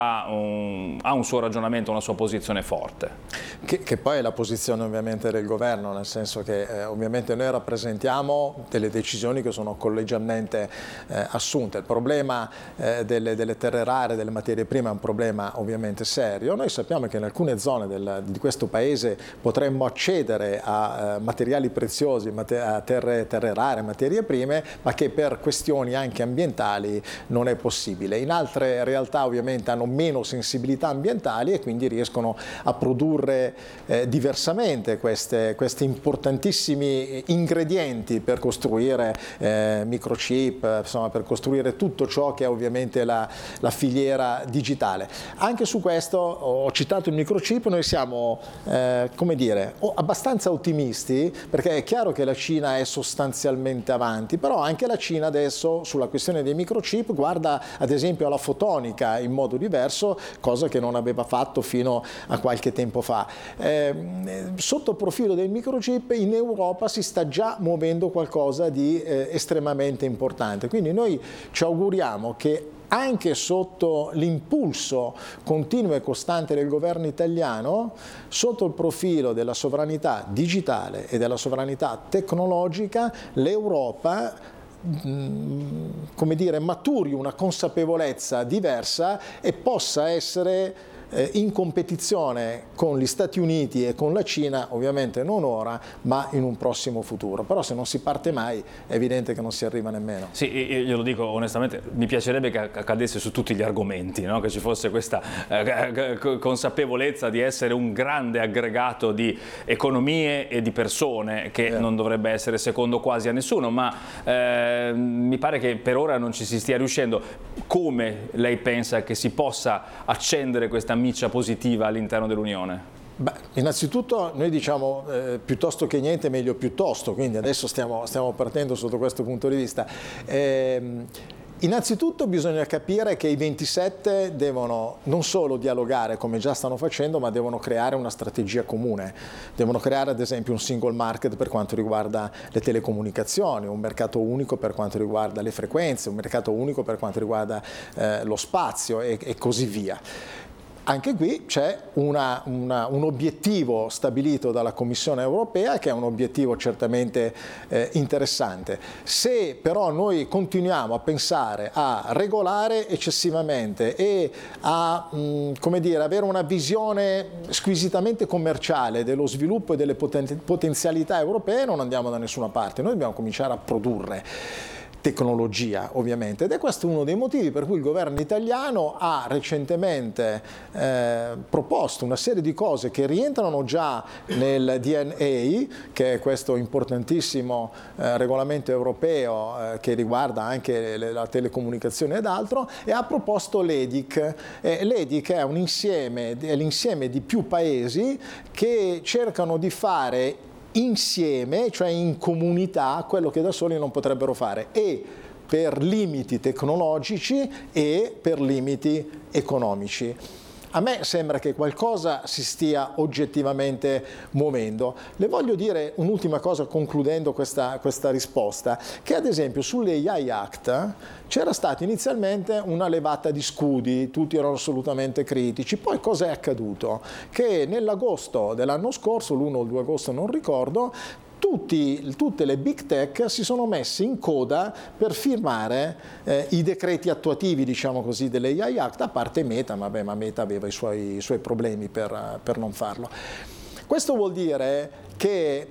ha un suo ragionamento, una sua posizione forte. Che poi è la posizione ovviamente del governo, nel senso che ovviamente noi rappresentiamo delle decisioni che sono collegialmente assunte. Il problema delle terre rare, delle materie prime è un problema ovviamente serio. Noi sappiamo che in alcune zone di questo paese potremmo accedere a materiali preziosi, a terre rare, materie prime, ma che per questioni anche ambientali non è possibile. In altre realtà ovviamente hanno meno sensibilità ambientali e quindi riescono a produrre diversamente questi importantissimi ingredienti per costruire microchip, insomma, per costruire tutto ciò che è ovviamente la filiera digitale. Anche su questo, ho citato il microchip, noi siamo come dire, abbastanza ottimisti, perché è chiaro che la Cina è sostanzialmente avanti, però anche la Cina adesso sulla questione dei microchip guarda ad esempio alla fotonica in modo diverso, cosa che non aveva fatto fino a qualche tempo fa. Sotto il profilo del microchip in Europa si sta già muovendo qualcosa di estremamente importante, quindi noi ci auguriamo che anche sotto l'impulso continuo e costante del governo italiano, sotto il profilo della sovranità digitale e della sovranità tecnologica, l'Europa come dire, maturi una consapevolezza diversa e possa essere in competizione con gli Stati Uniti e con la Cina, ovviamente non ora, ma in un prossimo futuro. Però se non si parte mai è evidente che non si arriva nemmeno. Sì, io lo dico onestamente, mi piacerebbe che accadesse su tutti gli argomenti, no? Che ci fosse questa consapevolezza di essere un grande aggregato di economie e di persone che non dovrebbe essere secondo quasi a nessuno, ma mi pare che per ora non ci si stia riuscendo. Come lei pensa che si possa accendere questa miccia positiva all'interno dell'Unione? Beh, innanzitutto noi diciamo piuttosto che niente meglio piuttosto, quindi adesso stiamo partendo sotto questo punto di vista. Innanzitutto bisogna capire che i 27 devono non solo dialogare come già stanno facendo, ma devono creare una strategia comune. Devono creare ad esempio un single market per quanto riguarda le telecomunicazioni, un mercato unico per quanto riguarda le frequenze, un mercato unico per quanto riguarda lo spazio e così via. Anche qui c'è un obiettivo stabilito dalla Commissione europea che è un obiettivo certamente interessante. Se però noi continuiamo a pensare a regolare eccessivamente e a come dire, avere una visione squisitamente commerciale dello sviluppo e delle potenzialità europee, non andiamo da nessuna parte. Noi dobbiamo cominciare a produrre tecnologia ovviamente, ed è questo uno dei motivi per cui il governo italiano ha recentemente proposto una serie di cose che rientrano già nel DNA, che è questo importantissimo regolamento europeo che riguarda anche la telecomunicazione ed altro, e ha proposto l'EDIC. L'EDIC è l'insieme di più paesi che cercano di fare insieme, cioè in comunità, quello che da soli non potrebbero fare, e per limiti tecnologici e per limiti economici. A me sembra che qualcosa si stia oggettivamente muovendo. Le voglio dire un'ultima cosa concludendo questa risposta, che ad esempio sull'AI Act c'era stata inizialmente una levata di scudi, tutti erano assolutamente critici, poi cosa è accaduto? Che nell'agosto dell'anno scorso, l'1 o il 2 agosto non ricordo, tutte le big tech si sono messe in coda per firmare i decreti attuativi, diciamo così, dell'AI Act, a parte Meta, ma Meta aveva i suoi problemi per non farlo. Questo vuol dire che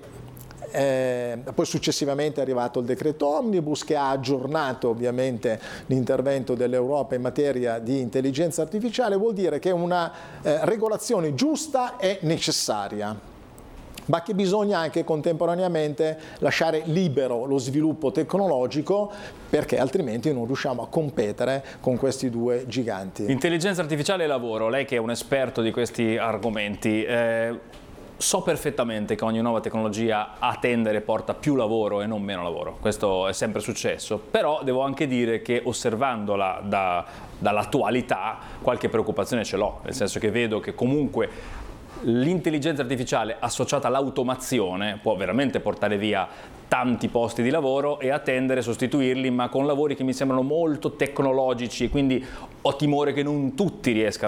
poi successivamente è arrivato il decreto Omnibus che ha aggiornato ovviamente l'intervento dell'Europa in materia di intelligenza artificiale, vuol dire che una regolazione giusta è necessaria, ma che bisogna anche contemporaneamente lasciare libero lo sviluppo tecnologico, perché altrimenti non riusciamo a competere con questi due giganti. Intelligenza artificiale e lavoro, lei che è un esperto di questi argomenti, so perfettamente che ogni nuova tecnologia a tendere porta più lavoro e non meno lavoro, questo è sempre successo, però devo anche dire che osservandola dall'attualità qualche preoccupazione ce l'ho, nel senso che vedo che comunque l'intelligenza artificiale associata all'automazione può veramente portare via tanti posti di lavoro e a tendere a sostituirli, ma con lavori che mi sembrano molto tecnologici, e quindi ho timore che non tutti riescano